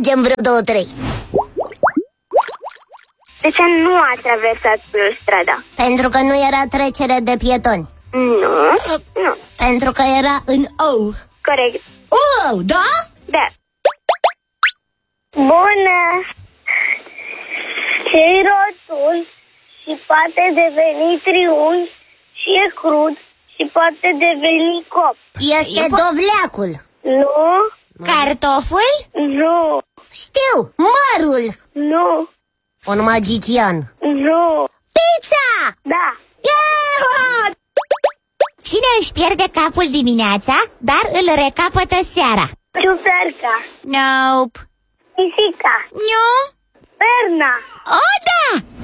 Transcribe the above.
mergem vreo 2-3. De ce nu a traversat strada? Pentru că nu era trecere de pietoni. Nu. Pentru că era în ou. Corect. Ou, da? Da. Bună! Ce-i rotund și poate deveni triunghi și e crud și poate deveni cop? Este dovleacul. Nu. Cartoful? Nu. Știu, mărul. Nu. Un magician. Nu. Pizza! Da. Yeah! Cine își pierde capul dimineața, dar îl recapătă seara? Ciuperca. Nope. Pisica. Nu? Perna. O, da!